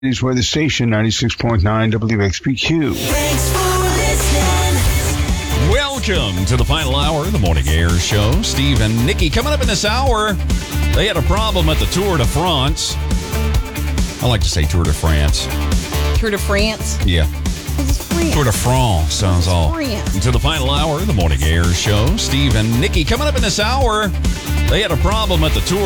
is where the station 96.9 WXPQ. Thanks for listening. Welcome to the final hour of the Morning Air Show. Steve and Nikki coming up in this hour. They had a problem at the Tour de France. I like to say Tour de France. Tour de France? Yeah. This is France. Tour de France sounds all. France. To the final hour of the Morning Air Show. Steve and Nikki coming up in this hour. They had a problem at the Tour